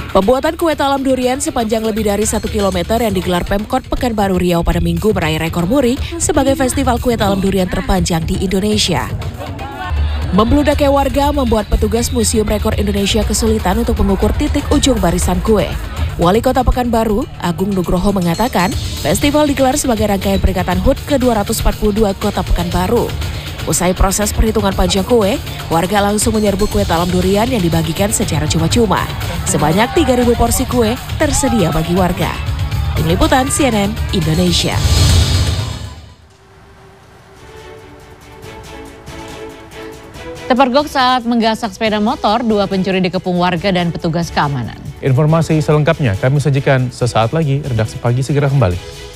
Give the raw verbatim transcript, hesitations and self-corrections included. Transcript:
Pembuatan kue talam durian sepanjang lebih dari satu kilometer yang digelar Pemkot Pekanbaru Riau pada Minggu meraih rekor muri sebagai festival kue talam durian terpanjang di Indonesia. Membludaknya warga membuat petugas Museum Rekor Indonesia kesulitan untuk mengukur titik ujung barisan kue. Wali Kota Pekanbaru, Agung Nugroho mengatakan, festival digelar sebagai rangkaian peringatan H U T ke dua ratus empat puluh dua Kota Pekanbaru. Usai proses perhitungan panjang kue, warga langsung menyerbu kue talam durian yang dibagikan secara cuma-cuma. Sebanyak tiga ribu porsi kue tersedia bagi warga. Tim Liputan C N N Indonesia. Terpergok saat menggasak sepeda motor, dua pencuri dikepung warga dan petugas keamanan. Informasi selengkapnya kami sajikan sesaat lagi. Redaksi Pagi segera kembali.